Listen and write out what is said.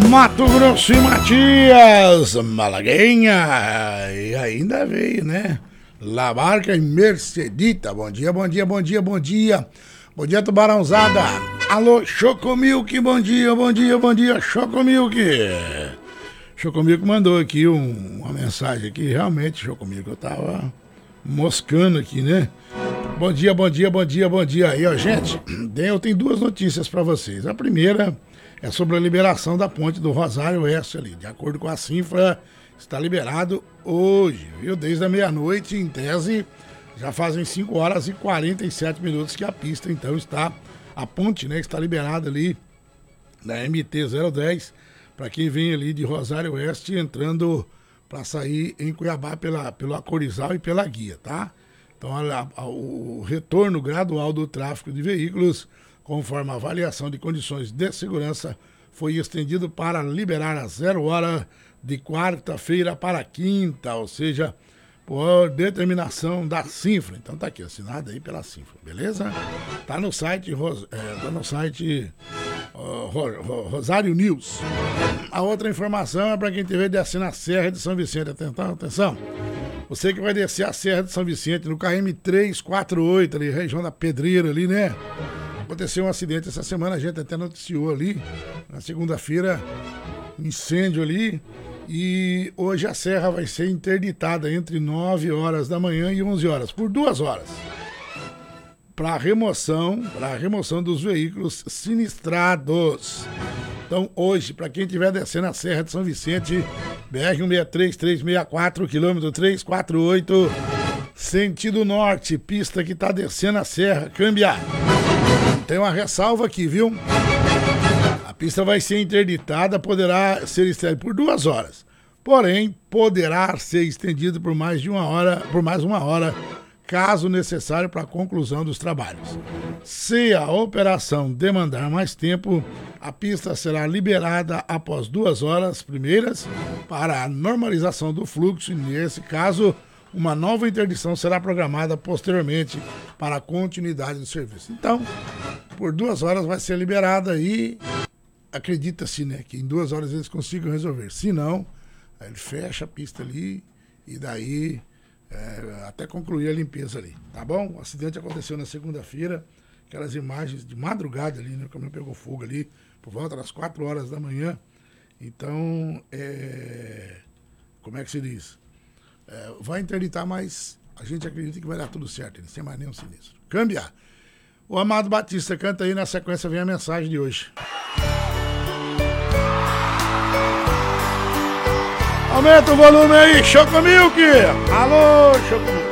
Mato Grosso e Matias, Malaguinha, e ainda veio, né? La Barca e Mercedita, bom dia, bom dia, bom dia, bom dia. Bom dia, Tubarãozada. Alô, Chocomilk, bom dia, bom dia, bom dia, Chocomilk. Chocomilk mandou aqui uma mensagem aqui, realmente, Chocomilk, eu tava moscando aqui, né? Bom dia, bom dia, bom dia, bom dia. Aí, ó, gente, eu tenho duas notícias pra vocês. A primeira é sobre a liberação da ponte do Rosário Oeste ali. De acordo com a Cinfra, está liberado hoje, viu? Desde a meia-noite, em tese, já fazem 5 horas e 47 minutos que a pista, então, está... A ponte, né, está liberada ali da MT-010 para quem vem ali de Rosário Oeste entrando para sair em Cuiabá pelo Acorizal e pela Guia, tá? Então, o retorno gradual do tráfego de veículos, conforme a avaliação de condições de segurança, foi estendido para liberar a 0 hora de quarta-feira para quinta, ou seja, por determinação da Cinfra. Então tá aqui, assinado aí pela Cinfra, beleza? Tá no site, Rosário News. A outra informação é para quem tiver descendo a Serra de São Vicente. Atenção. Você que vai descer a Serra de São Vicente no KM 348, ali, região da Pedreira ali, né? Aconteceu um acidente essa semana, a gente até noticiou ali, na segunda-feira, incêndio ali, e hoje a serra vai ser interditada entre 9 horas da manhã e 11 horas, por 2 horas, para remoção dos veículos sinistrados. Então hoje, para quem estiver descendo a Serra de São Vicente, BR-163-364, quilômetro 348, sentido norte, pista que está descendo a serra, câmbia. Tem uma ressalva aqui, viu? A pista vai ser interditada, poderá ser estendida por 2 horas. Porém, poderá ser estendido por mais uma hora, caso necessário para a conclusão dos trabalhos. Se a operação demandar mais tempo, a pista será liberada após 2 horas primeiras para a normalização do fluxo e, nesse caso, uma nova interdição será programada posteriormente para a continuidade do serviço. Então, por 2 horas vai ser liberada e acredita-se, né, que em 2 horas eles consigam resolver. Se não, ele fecha a pista ali e daí até concluir a limpeza ali, tá bom? O acidente aconteceu na segunda-feira, aquelas imagens de madrugada ali, né, o caminhão pegou fogo ali por volta das 4 horas da manhã. Então, como é que se diz? Vai interditar, mas a gente acredita que vai dar tudo certo, sem mais nenhum sinistro. Câmbia! O Amado Batista canta aí, na sequência vem a mensagem de hoje. Aumenta o volume aí, Chocomilk! Alô, Chocomilk!